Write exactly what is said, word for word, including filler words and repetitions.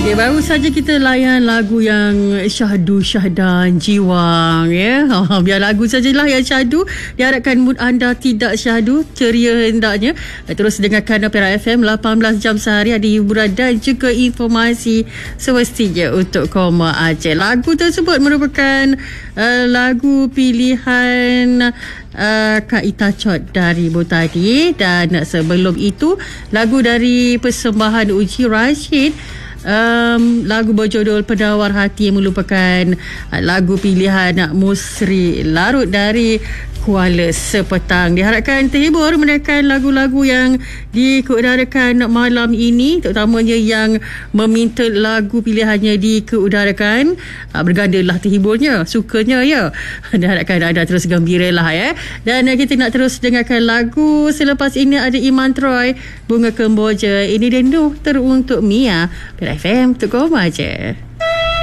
Ya, baru saja kita layan lagu yang syahdu syahdan jiwang, ya. Ha, biar lagu sajalah yang syahdu. Diharapkan mood anda tidak syahdu, ceria hendaknya. Terus dengarkan Opera F M lapan belas jam sehari, ada hiburan dan juga informasi semestinya untuk Koma Aceh. Lagu tersebut merupakan uh, lagu pilihan Uh, Kak Ita Chot dari Botadi, dan sebelum itu lagu dari persembahan Uji Rashid, um, lagu berjudul Penawar Hati, yang merupakan uh, lagu pilihan Musri Larut dari Kuala Sepetang. Diharapkan terhibur mendengarkan lagu-lagu yang dikeudarakan malam ini, terutamanya yang meminta lagu pilihannya dikeudarakan. Bergandalah terhiburnya, sukanya, ya. Diharapkan anda terus gembira lah, ya. Dan kita nak terus dengarkan lagu. Selepas ini ada Iman Troy, Bunga Kemboja. Ini dia Nuh Teruntuk Mia. P R F M untuk Koma Aceh.